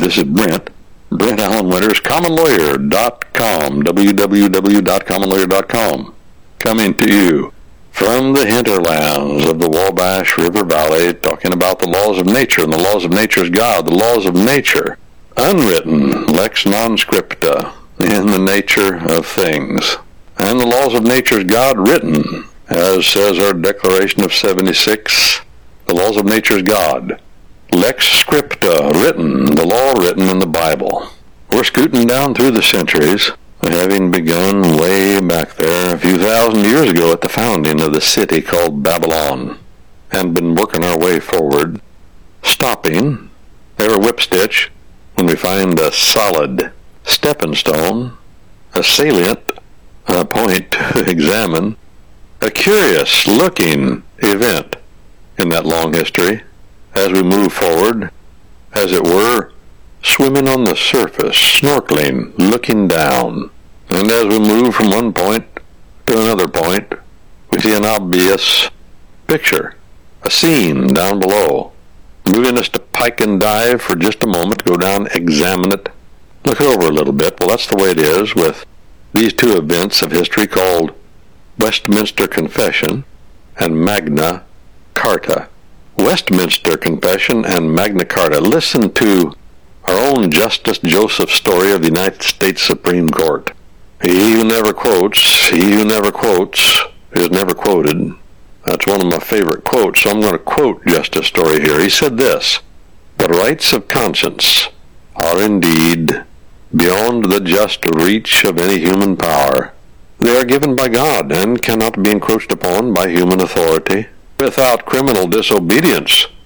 This is Brent Allen Winters, CommonLawyer.com, www.commonlawyer.com, coming to you from the hinterlands of the Wabash River Valley, talking about the laws of nature, and the laws of nature's God, the laws of nature, unwritten, lex non scripta, in the nature of things, and the laws of nature's God written, as says our Declaration of 76, the laws of nature's God. Lex scripta, written, the law written in the Bible. We're scooting down through the centuries, having begun way back there a few thousand years ago at the founding of the city called Babylon, and been working our way forward, stopping there a whipstitch when we find a solid stepping stone, a salient point to examine, a curious looking event in that long history, as we move forward, as it were, swimming on the surface, snorkeling, looking down. And as we move from one point to another point, we see an obvious picture, a scene down below, moving us to pike and dive for just a moment, go down, examine it, look it over a little bit. Well, that's the way it is with these two events of history called Westminster Confession and Magna Carta. Westminster Confession and Magna Carta. Listen to our own Justice Joseph's story of the United States Supreme Court. He who never quotes is never quoted. That's one of my favorite quotes, so I'm going to quote Justice's story here. He said this: "The rights of conscience are indeed beyond the just reach of any human power. They are given by God and cannot be encroached upon by human authority. Without criminal disobedience,